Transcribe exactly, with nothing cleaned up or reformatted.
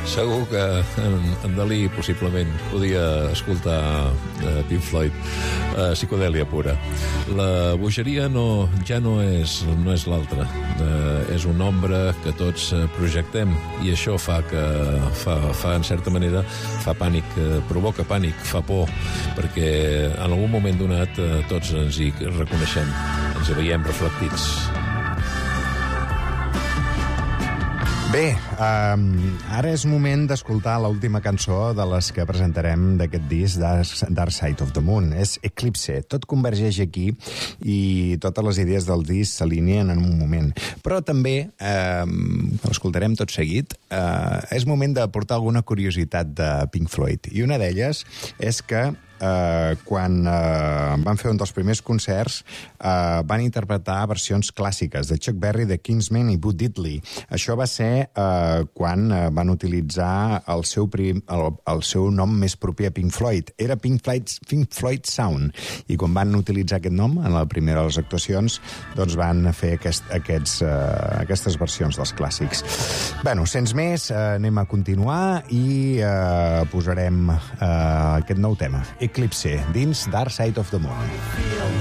Segur que en, en Dalí possiblement podia escoltar uh, Pink Floyd, uh, psicodèlia pura. La bogeria no, ja no és, no és l'altra. Uh, és un ombra que tots uh, projectem i això fa que fa, fa en certa manera fa pànic, uh, provoca pànic, fa por, perquè en algun moment donat uh, tots ens hi reconeixem, ens hi veiem reflectits. Bé, um, ara és moment d'escoltar l'última cançó de les que presentarem d'aquest disc, Dark, Dark Side of the Moon. És Eclipse. Tot convergeix aquí i totes les idees del disc s'alineen en un moment. Però també, eh, l'escoltarem tot seguit, eh, és moment de portar alguna curiositat de Pink Floyd. I una d'elles és que Uh, quan uh, van fer un dels primers concerts uh, van interpretar versions clàssiques de Chuck Berry, de Kingsman i Bo Diddley. Això va ser uh, quan uh, van utilitzar el seu, prim, el, el seu nom més propi a Pink Floyd. Era Pink Floyd, Pink Floyd Sound, i quan van utilitzar aquest nom en la primera de les actuacions, doncs van fer aquest, aquests, uh, aquestes versions dels clàssics. Bueno, sense més, uh, anem a continuar i uh, posarem uh, aquest nou tema, Eclipse, dins Dark Side of the Moon.